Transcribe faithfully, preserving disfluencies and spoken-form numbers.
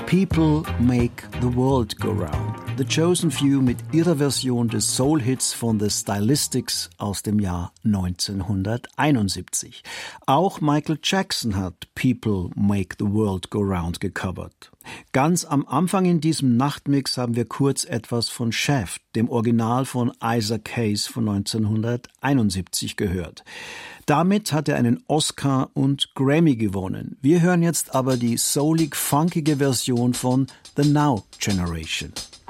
People Make the World Go Round. The Chosen Few mit ihrer Version des Soul-Hits von The Stylistics aus dem Jahr neunzehnhunderteinundsiebzig. Auch Michael Jackson hat People Make the World Go Round gecovert. Ganz am Anfang in diesem Nachtmix haben wir kurz etwas von Shaft, dem Original von Isaac Hayes von neunzehnhunderteinundsiebzig gehört. Damit hat er einen Oscar und Grammy gewonnen. Wir hören jetzt aber die soulig-funkige Version von The Now Generation.